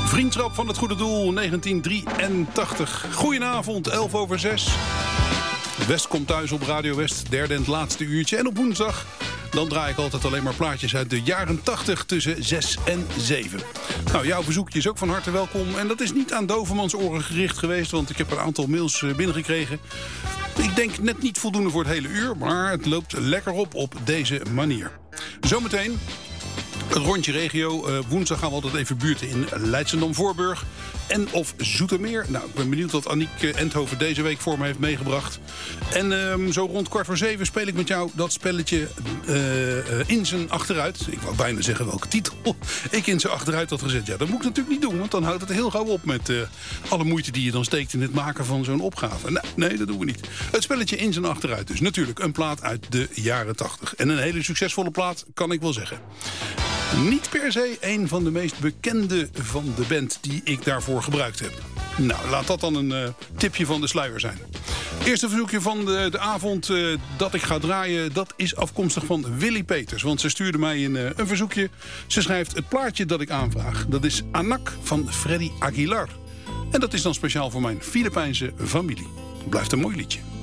Vriendschap van het Goede Doel, 1983. Goedenavond, 6:11. West komt thuis op Radio West, derde en het laatste uurtje. En op woensdag, dan draai ik altijd alleen maar plaatjes uit de jaren 80 tussen 6 en 7. Nou, jouw verzoekje is ook van harte welkom. En dat is niet aan Dovermans oren gericht geweest, want ik heb een aantal mails binnengekregen. Ik denk net niet voldoende voor het hele uur, maar het loopt lekker op deze manier. Zometeen het rondje regio. Woensdag gaan we altijd even buurten in Leidschendam-Voorburg en of Zoetermeer. Nou, ik ben benieuwd wat Aniek Endhoven deze week voor me heeft meegebracht. En zo rond 6:15 speel ik met jou dat spelletje in zijn achteruit. Ik wou bijna zeggen welke titel ik in zijn achteruit had gezet. Ja, dat moet ik natuurlijk niet doen, want dan houdt het heel gauw op met alle moeite die je dan steekt in het maken van zo'n opgave. Nou, nee, dat doen we niet. Het spelletje in zijn achteruit. Dus natuurlijk een plaat uit de jaren 80. En een hele succesvolle plaat, kan ik wel zeggen. Niet per se een van de meest bekende van de band die ik daarvoor gebruikt heb. Nou, laat dat dan een tipje van de sluier zijn. Eerste verzoekje van de avond dat ik ga draaien, dat is afkomstig van Willy Peters. Want ze stuurde mij een verzoekje. Ze schrijft het plaatje dat ik aanvraag. Dat is Anak van Freddy Aguilar. En dat is dan speciaal voor mijn Filipijnse familie. Blijft een mooi liedje.